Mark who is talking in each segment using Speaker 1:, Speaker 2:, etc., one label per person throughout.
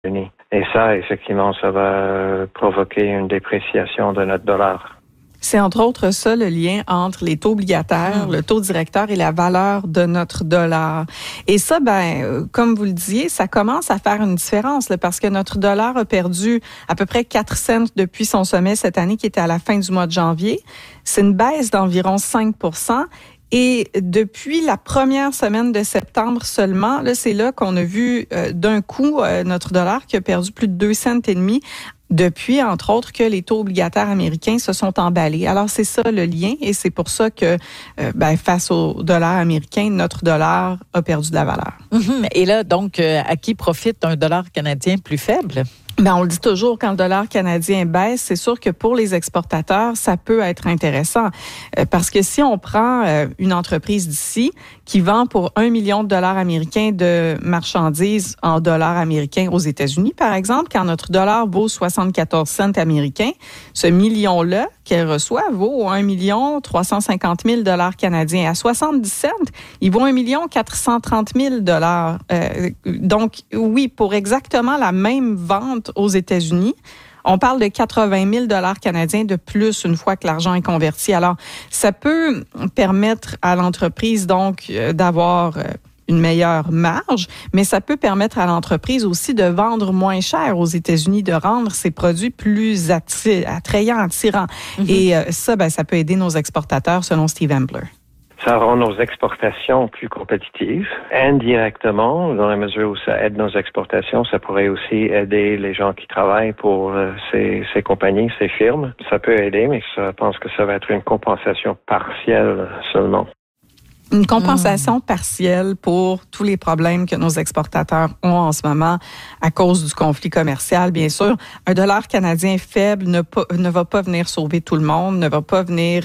Speaker 1: États-Unis. Et ça, effectivement, ça va provoquer une dépréciation de notre dollar.
Speaker 2: C'est entre autres ça le lien entre les taux obligataires, le taux directeur et la valeur de notre dollar. Et ça, comme vous le disiez, ça commence à faire une différence là, parce que notre dollar a perdu à peu près 4 cents depuis son sommet cette année qui était à la fin du mois de janvier. C'est une baisse d'environ 5%. Et depuis la première semaine de septembre seulement, là, c'est là qu'on a vu d'un coup notre dollar qui a perdu plus de 2 cents et demi. Depuis, entre autres, que les taux obligataires américains se sont emballés. Alors, c'est ça le lien et c'est pour ça que, face au dollar américain, notre dollar a perdu de la valeur.
Speaker 3: Et là, donc, à qui profite un dollar canadien plus faible?
Speaker 2: On le dit toujours, quand le dollar canadien baisse, c'est sûr que pour les exportateurs, ça peut être intéressant. Parce que si on prend une entreprise d'ici qui vend pour 1 million de dollars américains de marchandises en dollars américains aux États-Unis, par exemple, quand notre dollar vaut 74 cents américains, ce million-là qu'elle reçoit vaut 1 350 000 dollars canadiens. À 70 cents, il vaut 1 430 000 dollars. Donc, oui, pour exactement la même vente aux États-Unis, on parle de 80 000 dollars canadiens de plus une fois que l'argent est converti. Alors, ça peut permettre à l'entreprise donc d'avoir une meilleure marge, mais ça peut permettre à l'entreprise aussi de vendre moins cher aux États-Unis, de rendre ses produits plus attrayants, attirants. Et ça peut aider nos exportateurs, selon Steve Ambler.
Speaker 1: Ça rend nos exportations plus compétitives. Indirectement, dans la mesure où ça aide nos exportations, ça pourrait aussi aider les gens qui travaillent pour ces compagnies, ces firmes. Ça peut aider, mais je pense que ça va être une compensation partielle seulement.
Speaker 2: Une compensation partielle pour tous les problèmes que nos exportateurs ont en ce moment à cause du conflit commercial, bien sûr. Un dollar canadien faible ne va pas venir sauver tout le monde, ne va pas venir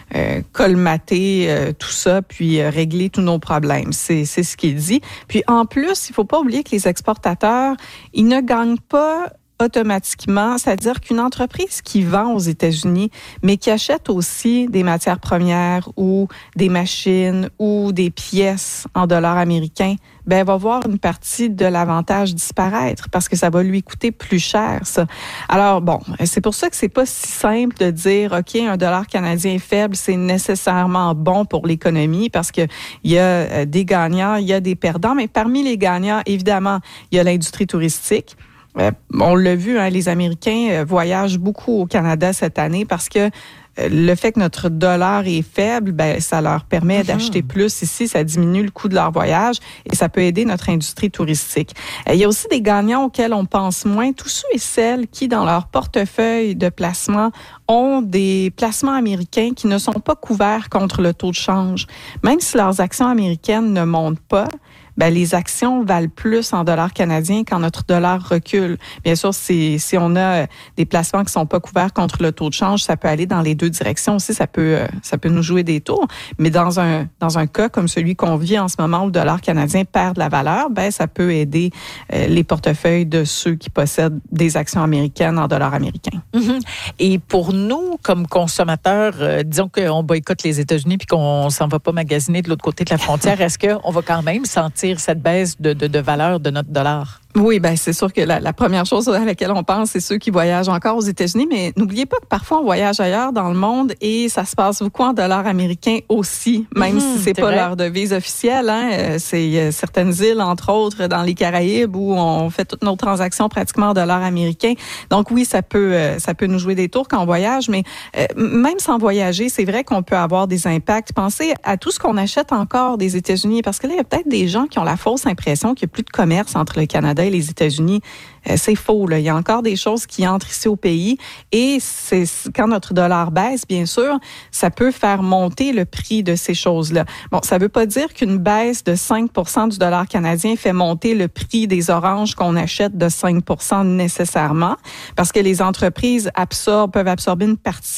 Speaker 2: colmater tout ça puis régler tous nos problèmes. C'est ce qu'il dit. Puis en plus, il faut pas oublier que les exportateurs, ils ne gagnent pas automatiquement, c'est-à-dire qu'une entreprise qui vend aux États-Unis, mais qui achète aussi des matières premières ou des machines ou des pièces en dollars américains, elle va voir une partie de l'avantage disparaître parce que ça va lui coûter plus cher, ça. Alors, c'est pour ça que c'est pas si simple de dire, OK, un dollar canadien faible, c'est nécessairement bon pour l'économie parce que il y a des gagnants, il y a des perdants, mais parmi les gagnants, évidemment, il y a l'industrie touristique. On l'a vu, les Américains voyagent beaucoup au Canada cette année parce que le fait que notre dollar est faible, ça leur permet d'acheter plus ici, ça diminue le coût de leur voyage et ça peut aider notre industrie touristique. Il y a aussi des gagnants auxquels on pense moins, tous ceux et celles qui, dans leur portefeuille de placement, ont des placements américains qui ne sont pas couverts contre le taux de change. Même si leurs actions américaines ne montent pas, les actions valent plus en dollars canadiens quand notre dollar recule. Bien sûr, si on a des placements qui sont pas couverts contre le taux de change, ça peut aller dans les deux directions aussi. Ça peut nous jouer des tours. Mais dans un cas comme celui qu'on vit en ce moment où le dollar canadien perd de la valeur, ça peut aider les portefeuilles de ceux qui possèdent des actions américaines en dollars américains.
Speaker 3: Et pour nous, comme consommateurs, disons qu'on boycotte les États-Unis puis qu'on s'en va pas magasiner de l'autre côté de la frontière, est-ce qu'on va quand même sentir cette baisse de valeur de notre dollar?
Speaker 2: Oui, c'est sûr que la première chose à laquelle on pense, c'est ceux qui voyagent encore aux États-Unis, mais n'oubliez pas que parfois on voyage ailleurs dans le monde et ça se passe beaucoup en dollars américains aussi, même si c'est pas vrai. Leur devise officielle. C'est certaines îles, entre autres, dans les Caraïbes où on fait toutes nos transactions pratiquement en dollars américains. Donc oui, ça peut nous jouer des tours quand on voyage, mais même sans voyager, c'est vrai qu'on peut avoir des impacts. Pensez à tout ce qu'on achète encore des États-Unis, parce que là, il y a peut-être des gens qui ont la fausse impression qu'il n'y a plus de commerce entre le Canada et les États-Unis. C'est faux, là. Il y a encore des choses qui entrent ici au pays et quand notre dollar baisse, bien sûr, ça peut faire monter le prix de ces choses-là. Ça veut pas dire qu'une baisse de 5% du dollar canadien fait monter le prix des oranges qu'on achète de 5% nécessairement, parce que les entreprises peuvent absorber une partie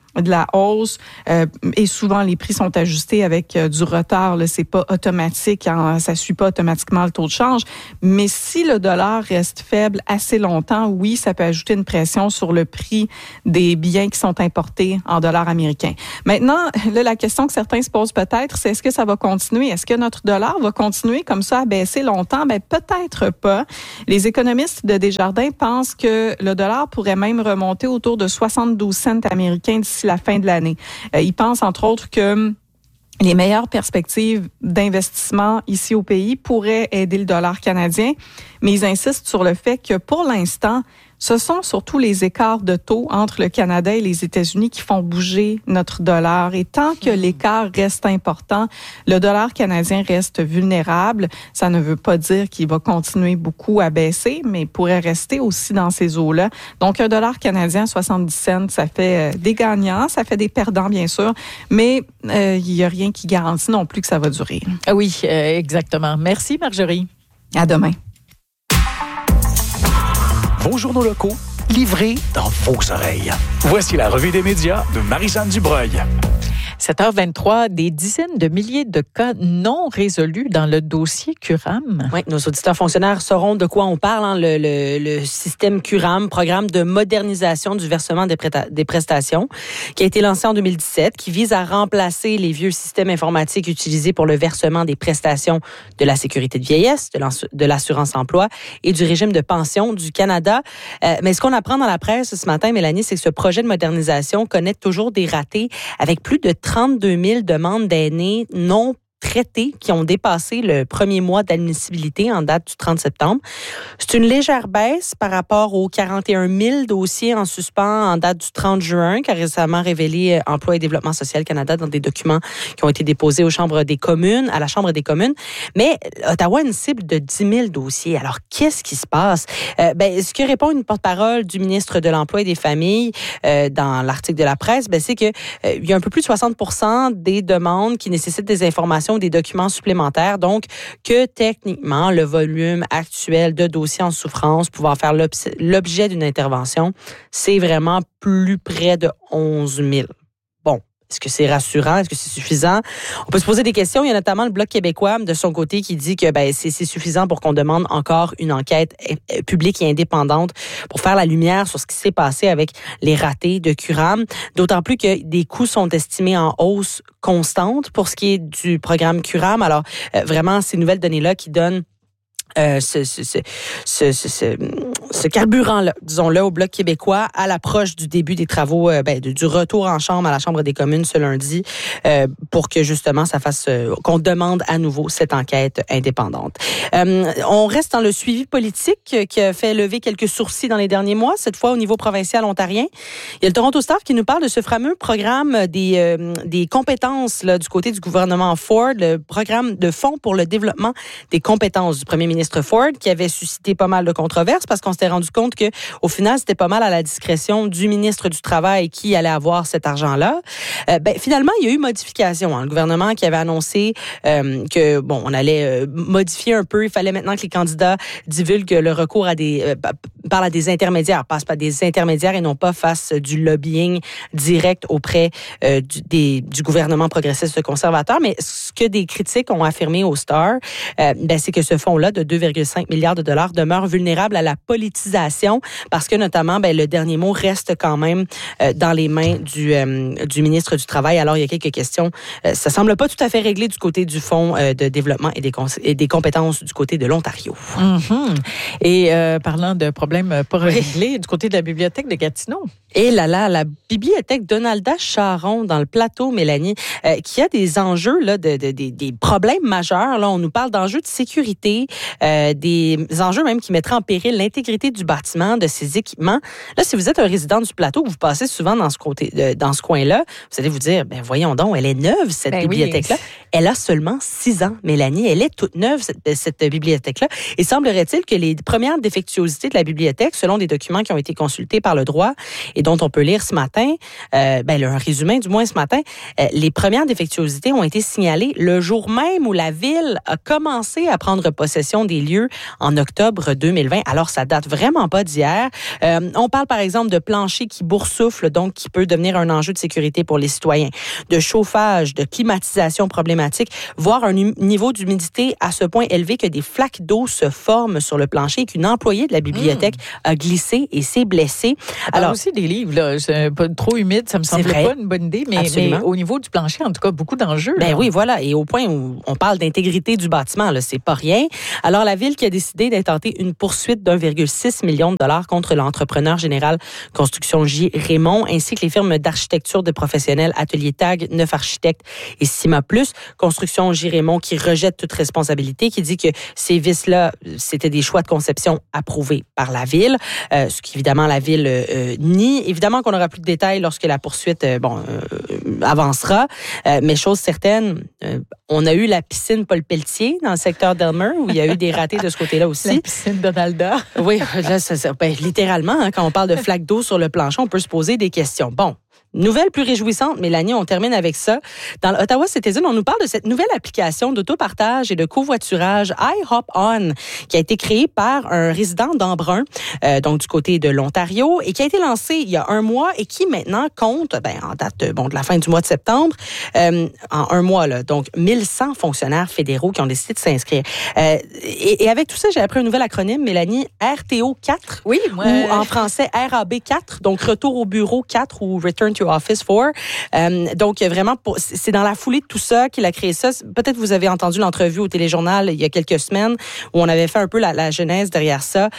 Speaker 2: de la hausse et souvent les prix sont ajustés avec du retard. Là, c'est pas automatique, hein, ça suit pas automatiquement le taux de change. Mais si le dollar reste faible assez longtemps, oui, ça peut ajouter une pression sur le prix des biens qui sont importés en dollars américains. Maintenant, là, la question que certains se posent peut-être, c'est est-ce que ça va continuer? Est-ce que notre dollar va continuer comme ça à baisser longtemps? Ben peut-être pas. Les économistes de Desjardins pensent que le dollar pourrait même remonter autour de 72 cents américains d'ici la fin de l'année. Ils pensent entre autres que les meilleures perspectives d'investissement ici au pays pourraient aider le dollar canadien, mais ils insistent sur le fait que pour l'instant, ce sont surtout les écarts de taux entre le Canada et les États-Unis qui font bouger notre dollar. Et tant que l'écart reste important, le dollar canadien reste vulnérable. Ça ne veut pas dire qu'il va continuer beaucoup à baisser, mais il pourrait rester aussi dans ces eaux-là. Donc, un dollar canadien à 70 cents, ça fait des gagnants, ça fait des perdants, bien sûr, mais il n'y a rien qui garantit non plus que ça va durer.
Speaker 3: Oui, exactement. Merci, Marjorie.
Speaker 2: À demain.
Speaker 4: Vos journaux locaux, livrés dans vos oreilles. Voici la revue des médias de Marie-Jeanne Dubreuil.
Speaker 3: 7h23, des dizaines de milliers de cas non résolus dans le dossier Curam.
Speaker 5: Oui, nos auditeurs fonctionnaires sauront de quoi on parle. Hein, le système Curam, programme de modernisation du versement des prestations, qui a été lancé en 2017, qui vise à remplacer les vieux systèmes informatiques utilisés pour le versement des prestations de la sécurité de vieillesse, de l'assurance-emploi et du régime de pension du Canada. Mais ce qu'on apprend dans la presse ce matin, Mélanie, c'est que ce projet de modernisation connaît toujours des ratés, avec plus de 32 000 demandes d'aînés non traités qui ont dépassé le premier mois d'admissibilité en date du 30 septembre. C'est une légère baisse par rapport aux 41 000 dossiers en suspens en date du 30 juin, qu'a récemment révélé Emploi et Développement social Canada dans des documents qui ont été déposés à la Chambre des communes. Mais Ottawa a une cible de 10 000 dossiers. Alors, qu'est-ce qui se passe? Ce que répond une porte-parole du ministre de l'Emploi et des Familles dans l'article de la presse, c'est que il y a un peu plus de 60 % des demandes qui nécessitent des informations ou des documents supplémentaires, donc que techniquement, le volume actuel de dossiers en souffrance pouvant faire l'objet d'une intervention, c'est vraiment plus près de 11 000. Bon. Est-ce que c'est rassurant? Est-ce que c'est suffisant? On peut se poser des questions. Il y a notamment le Bloc québécois, de son côté, qui dit que c'est suffisant pour qu'on demande encore une enquête publique et indépendante pour faire la lumière sur ce qui s'est passé avec les ratés de Curam. D'autant plus que des coûts sont estimés en hausse constante pour ce qui est du programme Curam. Alors, vraiment, ces nouvelles données-là qui donnent ce carburant-là, disons-le, au Bloc québécois à l'approche du début des travaux, du retour en chambre à la Chambre des communes ce lundi, pour que justement ça fasse qu'on demande à nouveau cette enquête indépendante. On reste dans le suivi politique qui a fait lever quelques sourcils dans les derniers mois, cette fois au niveau provincial ontarien. Il y a le Toronto Star qui nous parle de ce fameux programme des compétences là, du côté du gouvernement Ford, le programme de fonds pour le développement des compétences du premier ministre Ford, qui avait suscité pas mal de controverses parce qu'on s'était rendu compte que au final, c'était pas mal à la discrétion du ministre du Travail qui allait avoir cet argent-là. Finalement, il y a eu modification. Hein. Le gouvernement qui avait annoncé que on allait modifier un peu. Il fallait maintenant que les candidats divulguent le recours à parlent à des intermédiaires, passent par des intermédiaires et non pas fassent du lobbying direct auprès du gouvernement progressiste conservateur. Mais ce que des critiques ont affirmé au Star, c'est que ce fonds-là de 2,5 milliards de dollars demeure vulnérable à la politisation parce que notamment, le dernier mot reste quand même dans les mains du ministre du Travail. Alors, il y a quelques questions. Ça semble pas tout à fait réglé du côté du Fonds de développement et des compétences du côté de l'Ontario.
Speaker 3: Mm-hmm. Et parlant de problèmes pas réglés, du côté de la bibliothèque de Gatineau.
Speaker 5: Et la bibliothèque Donalda Charon dans le plateau, Mélanie, qui a des enjeux, là, des problèmes majeurs. Là, on nous parle d'enjeux de sécurité, des enjeux même qui mettraient en péril l'intégrité du bâtiment, de ses équipements. Là, si vous êtes un résident du plateau, que vous passez souvent dans ce coin-là, vous allez vous dire, voyons donc, elle est neuve, cette bibliothèque-là. Oui. Elle a seulement 6 ans, Mélanie. Elle est toute neuve, cette bibliothèque-là. Et semblerait-il que les premières défectuosités de la bibliothèque bibliothèque, selon des documents qui ont été consultés par le droit et dont on peut lire ce matin, un résumé du moins ce matin, les premières défectuosités ont été signalées le jour même où la Ville a commencé à prendre possession des lieux en octobre 2020. Alors, ça date vraiment pas d'hier. On parle par exemple de plancher qui boursoufle, donc qui peut devenir un enjeu de sécurité pour les citoyens, de chauffage, de climatisation problématique, voire un niveau d'humidité à ce point élevé que des flaques d'eau se forment sur le plancher et qu'une employée de la bibliothèque a glissé et s'est blessée.
Speaker 3: Alors aussi des livres, là, c'est pas trop humide, ça me semble pas une bonne idée, mais au niveau du plancher, en tout cas, beaucoup d'enjeux.
Speaker 5: Ben oui, voilà, et au point où on parle d'intégrité du bâtiment, là, c'est pas rien. Alors, la Ville qui a décidé d'intenter une poursuite d'1,6 million de dollars contre l'entrepreneur général Construction J. Raymond, ainsi que les firmes d'architecture de professionnels Atelier Tag, Neuf Architectes et Cima Plus. Construction J. Raymond qui rejette toute responsabilité, qui dit que ces vices-là, c'était des choix de conception approuvés par la Ville, ce qu'évidemment la Ville nie. Évidemment qu'on n'aura plus de détails lorsque la poursuite avancera, mais chose certaine, on a eu la piscine Paul Pelletier dans le secteur d'Elmer, où il y a eu des ratés de ce côté-là aussi.
Speaker 3: La piscine Donalda.
Speaker 5: Oui, là, littéralement, quand on parle de flaques d'eau sur le plancher, on peut se poser des questions. Bon. Nouvelle plus réjouissante, Mélanie, on termine avec ça. Dans l'Ottawa Citizen, on nous parle de cette nouvelle application d'autopartage et de covoiturage iHop-On qui a été créée par un résident d'Embrun, donc du côté de l'Ontario, et qui a été lancée il y a un mois et qui maintenant compte, en date de la fin du mois de septembre, en un mois, là, donc 1100 fonctionnaires fédéraux qui ont décidé de s'inscrire. Et avec tout ça, j'ai appris un nouvel acronyme, Mélanie, RTO 4,
Speaker 3: oui, moi...
Speaker 5: ou en français RAB 4, donc Retour au bureau 4 ou Return to Office 4. Donc, vraiment, c'est dans la foulée de tout ça qu'il a créé ça. Peut-être vous avez entendu l'entrevue au téléjournal il y a quelques semaines où on avait fait un peu la genèse derrière ça.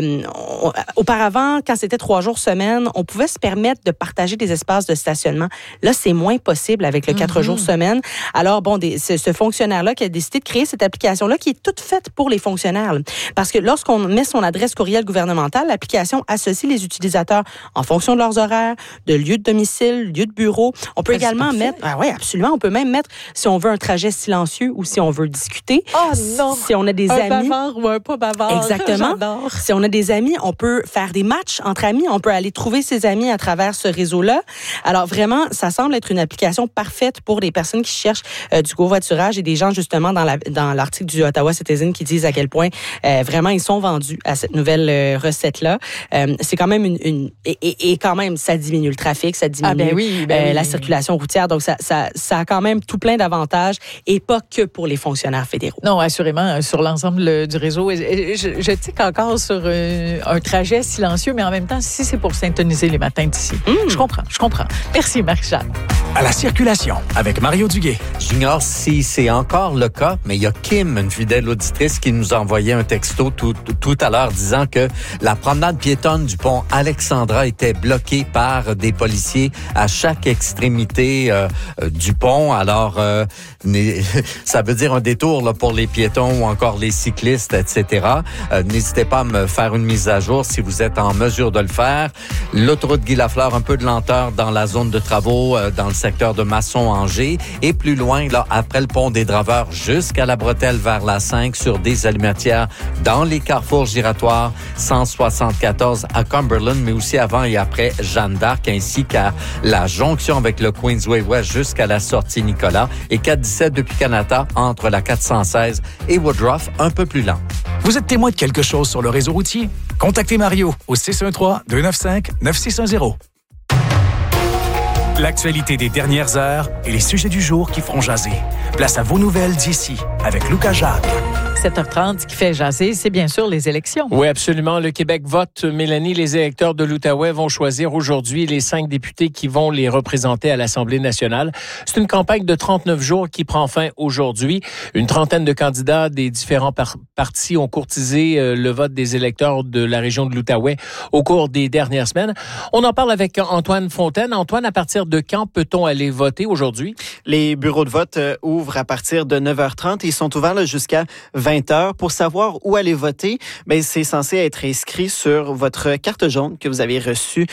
Speaker 5: Auparavant, quand c'était 3 jours semaine, on pouvait se permettre de partager des espaces de stationnement. Là, c'est moins possible avec le 4 jours semaine. Alors, ce fonctionnaire-là qui a décidé de créer cette application-là qui est toute faite pour les fonctionnaires. Parce que lorsqu'on met son adresse courriel gouvernementale, l'application associe les utilisateurs en fonction de leurs horaires, de lieu de domicile, lieu de bureau. On peut également mettre... Ah oui, absolument. On peut même mettre si on veut un trajet silencieux ou si on veut discuter.
Speaker 3: Oh non!
Speaker 5: Si on a des amis...
Speaker 3: Un bavard ou un pas bavard.
Speaker 5: Exactement.
Speaker 3: J'adore.
Speaker 5: Si on a des amis, on peut faire des matchs entre amis. On peut aller trouver ses amis à travers ce réseau-là. Alors vraiment, ça semble être une application parfaite pour les personnes qui cherchent du covoiturage et des gens justement dans l'article du Ottawa Citizen qui disent à quel point vraiment ils sont vendus à cette nouvelle recette-là. C'est quand même et quand même, ça diminue le trafic, ça diminue la circulation routière. Donc, ça a quand même tout plein d'avantages et pas que pour les fonctionnaires fédéraux.
Speaker 3: Non, assurément, sur l'ensemble du réseau. Je tique encore sur un trajet silencieux, mais en même temps, si c'est pour syntoniser les matins d'ici. Je comprends. Merci, Marie-Jeanne.
Speaker 4: À la circulation, avec Mario Duguay.
Speaker 6: J'ignore si c'est encore le cas, mais il y a Kim, une fidèle auditrice, qui nous a envoyé un texto tout à l'heure disant que la promenade piétonne du pont Alexandra était bloquée par des policiers à chaque extrémité du pont. Alors, ça veut dire un détour là, pour les piétons ou encore les cyclistes, etc. N'hésitez pas à me faire une mise à jour si vous êtes en mesure de le faire. L'autoroute Guy-Lafleur, un peu de lenteur dans la zone de travaux, dans le secteur de Masson-Angers. Et plus loin, là, après le pont des Draveurs, jusqu'à la bretelle vers la 5, sur des allumetières dans les carrefours giratoires 174 à Cumberland, mais aussi avant et après Jeanne d'Arc, ainsi qu'à la jonction avec le Queensway West jusqu'à la sortie Nicolas, et 417 depuis Canada entre la 416 et Woodruff, un peu plus lent.
Speaker 4: Vous êtes témoin de quelque chose sur le réseau routier? Contactez Mario au 613-295-9650. L'actualité des dernières heures et les sujets du jour qui feront jaser. Place à vos nouvelles d'ici avec Lucas Jacques.
Speaker 3: 7h30, ce qui fait jaser, c'est bien sûr les élections.
Speaker 7: Oui, absolument. Le Québec vote. Mélanie, les électeurs de l'Outaouais vont choisir aujourd'hui les 5 députés qui vont les représenter à l'Assemblée nationale. C'est une campagne de 39 jours qui prend fin aujourd'hui. Une trentaine de candidats des différents partis ont courtisé le vote des électeurs de la région de l'Outaouais au cours des dernières semaines. On en parle avec Antoine Fontaine. Antoine, à partir de quand peut-on aller voter aujourd'hui?
Speaker 8: Les bureaux de vote ouvrent à partir de 9h30 et ils sont ouverts là, jusqu'à 20 heures. Pour savoir où aller voter, c'est censé être inscrit sur votre carte jaune que vous avez reçue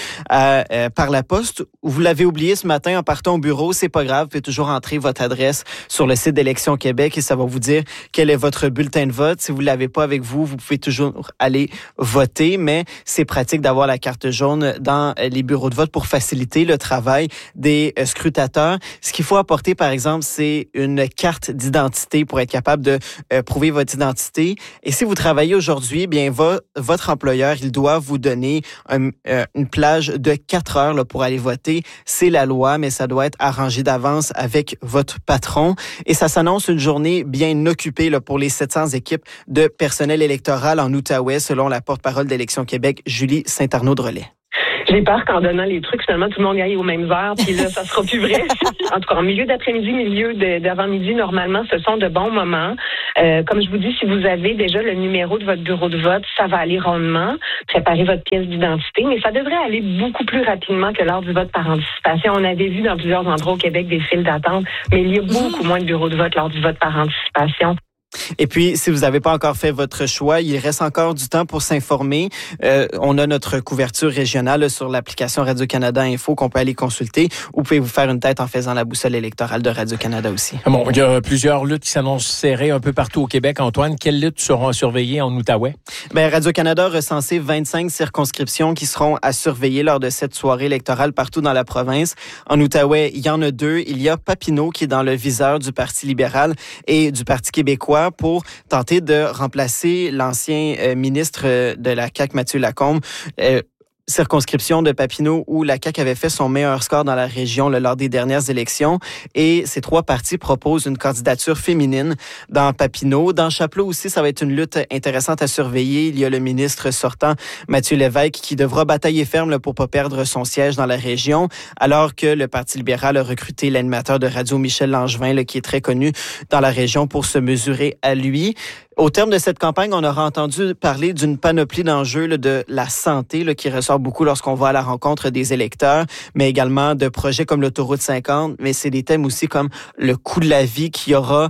Speaker 8: par la poste. Vous l'avez oublié ce matin en partant au bureau, c'est pas grave, vous pouvez toujours entrer votre adresse sur le site d'Élections Québec et ça va vous dire quel est votre bulletin de vote. Si vous l'avez pas avec vous, vous pouvez toujours aller voter, mais c'est pratique d'avoir la carte jaune dans les bureaux de vote pour faciliter le travail des scrutateurs. Ce qu'il faut apporter, par exemple, c'est une carte d'identité pour être capable de prouver votre identité. Et si vous travaillez aujourd'hui, bien votre employeur, il doit vous donner une plage de 4 heures là, pour aller voter. C'est la loi, mais ça doit être arrangé d'avance avec votre patron. Et ça s'annonce une journée bien occupée là, pour les 700 équipes de personnel électoral en Outaouais, selon la porte-parole d'Élections Québec, Julie Saint-Arnaud-Drolet.
Speaker 9: J'ai peur qu'en donnant les trucs, finalement, tout le monde y aille aux mêmes heures, puis là, ça sera plus vrai. En tout cas, en milieu d'après-midi, milieu d'avant-midi, normalement, ce sont de bons moments. Comme je vous dis, si vous avez déjà le numéro de votre bureau de vote, ça va aller rondement. Préparez votre pièce d'identité, mais ça devrait aller beaucoup plus rapidement que lors du vote par anticipation. On avait vu dans plusieurs endroits au Québec des files d'attente, mais il y a beaucoup moins de bureaux de vote lors du vote par anticipation.
Speaker 8: Et puis, si vous n'avez pas encore fait votre choix, il reste encore du temps pour s'informer. On a notre couverture régionale sur l'application Radio-Canada Info qu'on peut aller consulter. Ou pouvez vous faire une tête en faisant la boussole électorale de Radio-Canada aussi.
Speaker 7: Bon, il y a plusieurs luttes qui s'annoncent serrées un peu partout au Québec. Antoine, quelles luttes seront surveillées en Outaouais?
Speaker 8: Radio-Canada a recensé 25 circonscriptions qui seront à surveiller lors de cette soirée électorale partout dans la province. En Outaouais, il y en a 2. Il y a Papineau qui est dans le viseur du Parti libéral et du Parti québécois pour tenter de remplacer l'ancien ministre de la CAQ, Mathieu Lacombe. Circonscription de Papineau où la CAQ avait fait son meilleur score dans la région lors des dernières élections. Et ces 3 partis proposent une candidature féminine dans Papineau. Dans Chapleau aussi, ça va être une lutte intéressante à surveiller. Il y a le ministre sortant, Mathieu Lévesque, qui devra batailler ferme pour pas perdre son siège dans la région, alors que le Parti libéral a recruté l'animateur de radio Michel Langevin, qui est très connu dans la région, pour se mesurer à lui. Au terme de cette campagne, on aura entendu parler d'une panoplie d'enjeux de la santé qui ressort beaucoup lorsqu'on va à la rencontre des électeurs, mais également de projets comme l'autoroute 50. Mais c'est des thèmes aussi comme le coût de la vie qui aura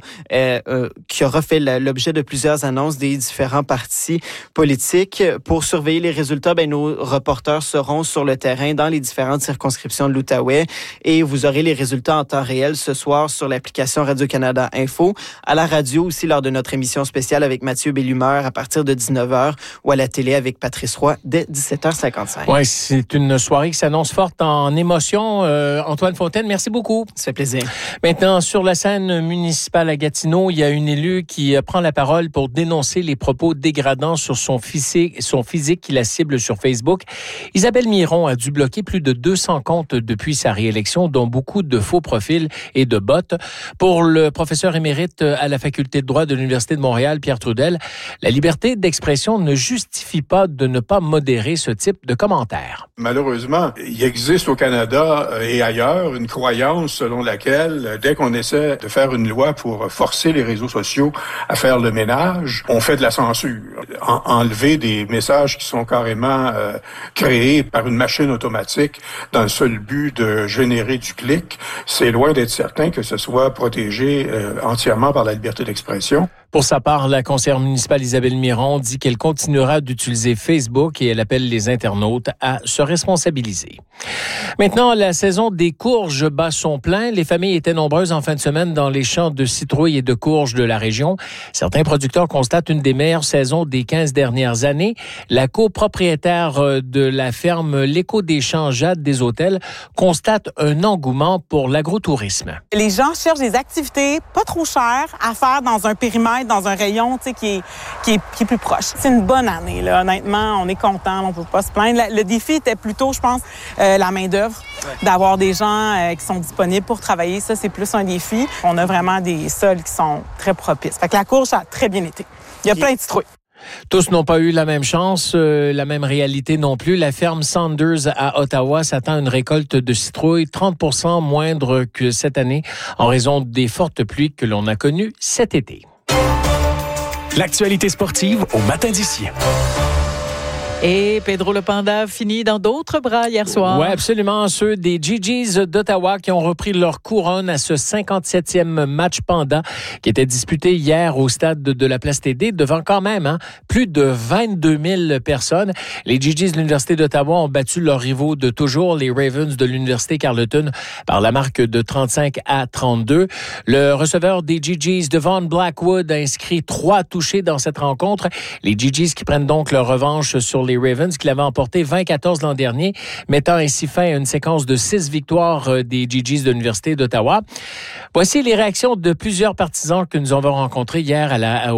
Speaker 8: fait l'objet de plusieurs annonces des différents partis politiques. Pour surveiller les résultats, nos reporters seront sur le terrain dans les différentes circonscriptions de l'Outaouais et vous aurez les résultats en temps réel ce soir sur l'application Radio-Canada Info, à la radio aussi lors de notre émission spéciale avec Mathieu Bellumeur à partir de 19h ou à la télé avec Patrice Roy dès 17h55.
Speaker 7: Oui, c'est une soirée qui s'annonce forte en émotion. Antoine Fontaine, merci beaucoup.
Speaker 8: Ça fait plaisir.
Speaker 7: Maintenant, sur la scène municipale à Gatineau, il y a une élue qui prend la parole pour dénoncer les propos dégradants sur son physique qui la cible sur Facebook. Isabelle Miron a dû bloquer plus de 200 comptes depuis sa réélection, dont beaucoup de faux profils et de bots. Pour le professeur émérite à la faculté de droit de l'Université de Montréal, Pierre Trudel, la liberté d'expression ne justifie pas de ne pas modérer ce type de commentaires.
Speaker 10: Malheureusement, il existe au Canada et ailleurs une croyance selon laquelle, dès qu'on essaie de faire une loi pour forcer les réseaux sociaux à faire le ménage, on fait de la censure. Enlever des messages qui sont carrément créés par une machine automatique dans le seul but de générer du clic, c'est loin d'être certain que ce soit protégé entièrement par la liberté d'expression.
Speaker 7: Pour sa part, la conseillère municipale Isabelle Miron dit qu'elle continuera d'utiliser Facebook et elle appelle les internautes à se responsabiliser. Maintenant, la saison des courges bat son plein. Les familles étaient nombreuses en fin de semaine dans les champs de citrouilles et de courges de la région. Certains producteurs constatent une des meilleures saisons des 15 dernières années. La copropriétaire de la ferme L'Écho des Champs, Jade des Hôtels, constate un engouement pour l'agrotourisme.
Speaker 11: Les gens cherchent des activités pas trop chères à faire dans un périmètre, dans un rayon qui est plus proche. C'est une bonne année, là. Honnêtement, on est content, on peut pas se plaindre. Le défi était plutôt, je pense, la main-d'œuvre, d'avoir des gens qui sont disponibles pour travailler. Ça, c'est plus un défi. On a vraiment des sols qui sont très propices. Fait que la courge a très bien été. Il y a plein de citrouilles.
Speaker 7: Tous n'ont pas eu la même chance, la même réalité non plus. La ferme Sanders à Ottawa s'attend à une récolte de citrouilles 30% moindre que cette année en raison des fortes pluies que l'on a connues cet été.
Speaker 4: L'actualité sportive au matin d'ici.
Speaker 3: Et Pedro le Panda finit dans d'autres bras hier soir.
Speaker 7: Oui, absolument. Ceux des Gee-Gees d'Ottawa qui ont repris leur couronne à ce 57e match Panda qui était disputé hier au stade de la Place TD devant quand même plus de 22 000 personnes. Les Gee-Gees de l'Université d'Ottawa ont battu leurs rivaux de toujours, les Ravens de l'Université Carleton, par la marque de 35-32. Le receveur des Gee-Gees, Devon Blackwood, a inscrit 3 touchés dans cette rencontre. Les Gee-Gees qui prennent donc leur revanche sur les Ravens qui l'avaient emporté 20-14 l'an dernier, mettant ainsi fin à une séquence de 6 victoires des Gee-Gees de l'Université d'Ottawa. Voici les réactions de plusieurs partisans que nous avons rencontrés hier à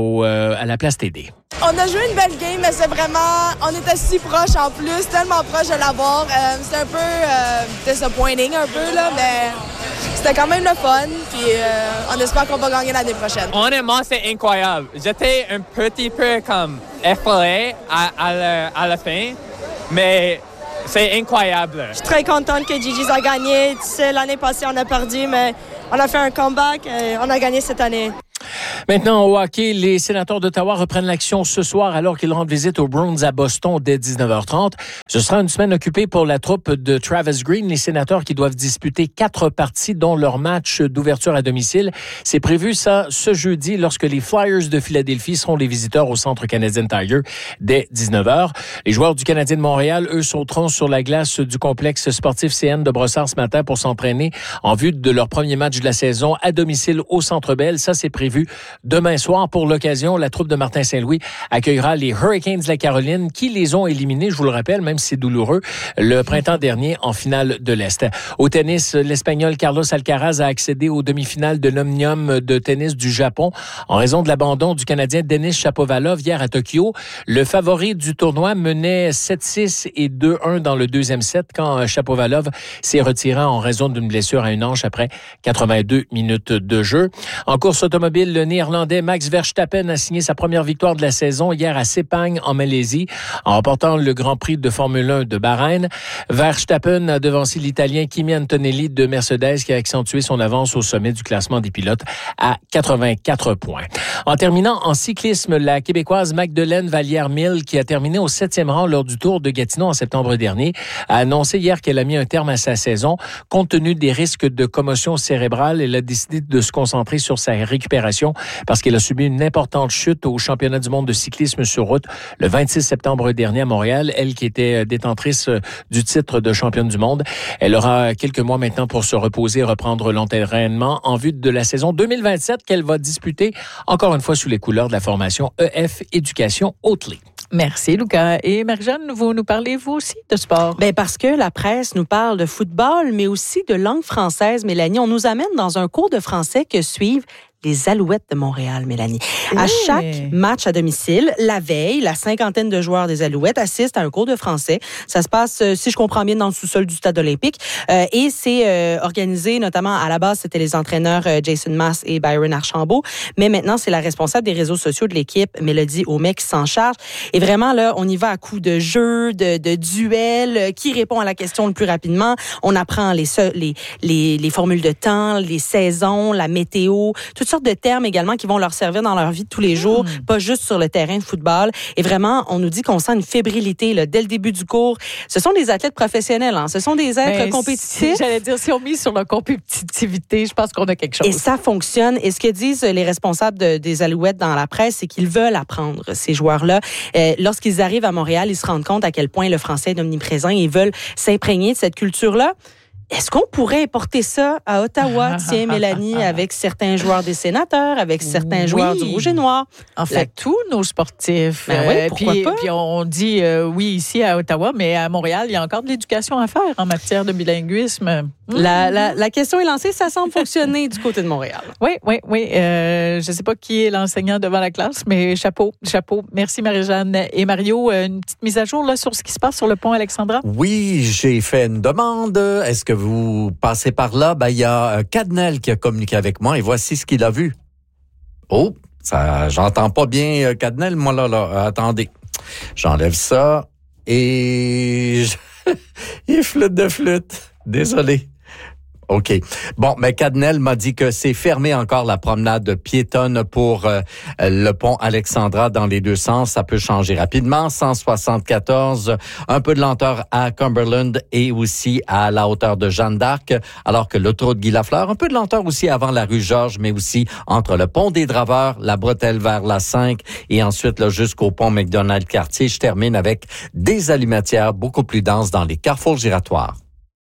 Speaker 7: la Place TD.
Speaker 12: On a joué une belle game, mais c'est vraiment... On était si proches en plus, tellement proches de l'avoir. C'était un peu disappointing un peu, là, mais c'était quand même le fun. Puis on espère qu'on va gagner l'année prochaine.
Speaker 13: Honnêtement, c'est incroyable. J'étais un petit peu comme effrayé à la fin, mais c'est incroyable.
Speaker 12: Je suis très contente que Gee-Gees a gagné. Tu sais, l'année passée, on a perdu, mais on a fait un comeback et on a gagné cette année.
Speaker 7: Maintenant, au hockey, les Sénateurs d'Ottawa reprennent l'action ce soir alors qu'ils rendent visite aux Bruins à Boston dès 19h30. Ce sera une semaine occupée pour la troupe de Travis Green, les Sénateurs qui doivent disputer 4 parties, dont leur match d'ouverture à domicile. C'est prévu ça ce jeudi lorsque les Flyers de Philadelphie seront les visiteurs au Centre Canadian Tire dès 19h. Les joueurs du Canadien de Montréal, eux, sauteront sur la glace du complexe sportif CN de Brossard ce matin pour s'entraîner en vue de leur premier match de la saison à domicile au Centre Bell. Ça, c'est prévu demain soir. Pour l'occasion, la troupe de Martin Saint-Louis accueillera les Hurricanes de la Caroline qui les ont éliminés, je vous le rappelle, même si c'est douloureux, le printemps dernier en finale de l'Est. Au tennis, l'Espagnol Carlos Alcaraz a accédé aux demi-finales de l'Omnium de tennis du Japon en raison de l'abandon du Canadien Denis Shapovalov hier à Tokyo. Le favori du tournoi menait 7-6 et 2-1 dans le deuxième set quand Shapovalov s'est retiré en raison d'une blessure à une hanche après 82 minutes de jeu. En course automobile, le Néerlandais Max Verstappen a signé sa première victoire de la saison hier à Sepang, en Malaisie, en remportant le Grand Prix de Formule 1 de Bahreïn. Verstappen a devancé l'Italien Kimi Antonelli de Mercedes qui a accentué son avance au sommet du classement des pilotes à 84 points. En terminant en cyclisme, la Québécoise Magdeleine Vallière-Mille, qui a terminé au 7e rang lors du Tour de Gatineau en septembre dernier, a annoncé hier qu'elle a mis un terme à sa saison. Compte tenu des risques de commotion cérébrale, elle a décidé de se concentrer sur sa récupération parce qu'elle a subi une importante chute au championnat du monde de cyclisme sur route le 26 septembre dernier à Montréal. Elle qui était détentrice du titre de championne du monde. Elle aura quelques mois maintenant pour se reposer et reprendre l'entraînement en vue de la saison 2027 qu'elle va disputer encore une fois sous les couleurs de la formation EF Éducation Haute-Lee.
Speaker 3: Merci, Lucas. Et Marie-Jeanne, vous nous parlez, vous aussi, de sport?
Speaker 5: Bien, parce que la presse nous parle de football, mais aussi de langue française, Mélanie. On nous amène dans un cours de français que suivent les Alouettes de Montréal, Mélanie. Oui. À chaque match à domicile, la veille, la 50aine de joueurs des Alouettes assistent à un cours de français. Ça se passe, si je comprends bien, dans le sous-sol du Stade olympique. Et c'est organisé, notamment, à la base, c'était les entraîneurs Jason Mass et Byron Archambault. Mais maintenant, c'est la responsable des réseaux sociaux de l'équipe, Mélodie Aumet, qui s'en charge. Et vraiment, là, on y va à coups de jeux, de duels. Qui répond à la question le plus rapidement? On apprend les formules de temps, les saisons, la météo, toutes sortes de termes également qui vont leur servir dans leur vie de tous les jours, pas juste sur le terrain de football. Et vraiment, on nous dit qu'on sent une fébrilité là, dès le début du cours. Ce sont des athlètes professionnels, hein. Ce sont des êtres compétitifs.
Speaker 3: J'allais dire, si on mise sur la compétitivité, je pense qu'on a quelque chose.
Speaker 5: Et ça fonctionne. Et ce que disent les responsables des Alouettes dans la presse, c'est qu'ils veulent apprendre, ces joueurs-là. Lorsqu'ils arrivent à Montréal, ils se rendent compte à quel point le français est omniprésent. Ils veulent s'imprégner de cette culture-là. Est-ce qu'on pourrait importer ça à Ottawa, tiens, Mélanie, avec certains joueurs des Sénateurs, avec certains joueurs du Rouge et Noir?
Speaker 3: En fait, tous nos sportifs.
Speaker 5: Ben oui, pourquoi pas?
Speaker 3: Puis on dit oui ici à Ottawa, mais à Montréal, il y a encore de l'éducation à faire en matière de bilinguisme.
Speaker 5: La question est lancée, ça semble fonctionner du côté de Montréal.
Speaker 3: Oui. Je ne sais pas qui est l'enseignant devant la classe, mais chapeau. Merci Marie-Jeanne. Et Mario, une petite mise à jour là, sur ce qui se passe sur le pont Alexandra?
Speaker 6: Oui, j'ai fait une demande. Est-ce que vous passez par là? Il y a Cadnel qui a communiqué avec moi et voici ce qu'il a vu. Oh, ça, j'entends pas bien Cadnel, moi là. Attendez, j'enlève ça et il flûte de flûte. Désolé. OK. Bon, mais Cadnel m'a dit que c'est fermé encore la promenade piétonne pour le pont Alexandra dans les deux sens. Ça peut changer rapidement. 174, un peu de lenteur à Cumberland et aussi à la hauteur de Jeanne d'Arc, alors que l'autoroute Guy Lafleur, un peu de lenteur aussi avant la rue Georges, mais aussi entre le pont des Draveurs, la bretelle vers la 5 et ensuite là, jusqu'au pont McDonald-Cartier. Je termine avec des allumatières beaucoup plus denses dans les carrefours giratoires.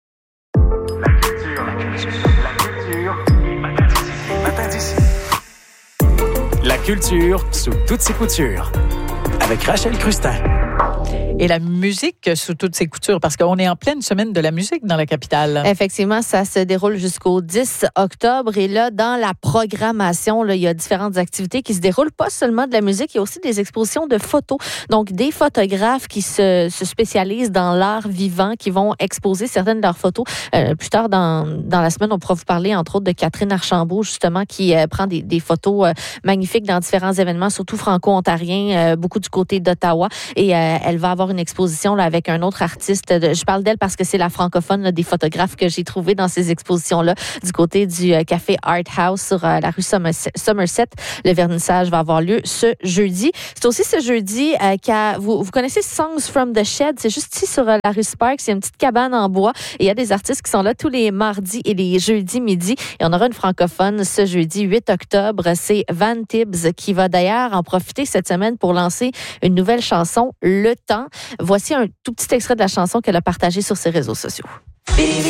Speaker 4: La culture sous toutes ses coutures. Avec Rachel Crustin.
Speaker 3: Et la musique sous toutes ses coutures, parce qu'on est en pleine semaine de la musique dans la capitale.
Speaker 14: Effectivement, ça se déroule jusqu'au 10 octobre. Et là, dans la programmation, là, il y a différentes activités qui se déroulent. Pas seulement de la musique, il y a aussi des expositions de photos. Donc, des photographes qui se spécialisent dans l'art vivant, qui vont exposer certaines de leurs photos. Plus tard dans la semaine, on pourra vous parler, entre autres, de Catherine Archambault, justement, qui prend des photos magnifiques dans différents événements, surtout franco-ontariens, beaucoup du côté d'Ottawa. Et elle va avoir une exposition là, avec un autre artiste. Je parle d'elle parce que c'est la francophone là, des photographes que j'ai trouvés dans ces expositions-là du côté du café Art House sur la rue Somerset. Le vernissage va avoir lieu ce jeudi. C'est aussi ce jeudi vous connaissez Songs from the Shed. C'est juste ici sur la rue Sparks. Il y a une petite cabane en bois et il y a des artistes qui sont là tous les mardis et les jeudis midi. Et on aura une francophone ce jeudi 8 octobre. C'est Van Tibbs qui va d'ailleurs en profiter cette semaine pour lancer une nouvelle chanson, Le Temps. Voici un tout petit extrait de la chanson qu'elle a partagée sur ses réseaux sociaux.